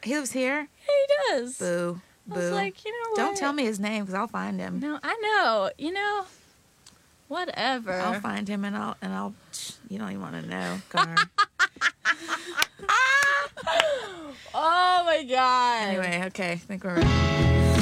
He lives here? Yeah, he does. Boo. I was like, you know what? Don't tell me his name because I'll find him. No, I know. You know, whatever. I'll find him and I'll. You don't even want to know, Gar. Oh my God. Anyway, okay. I think we're ready.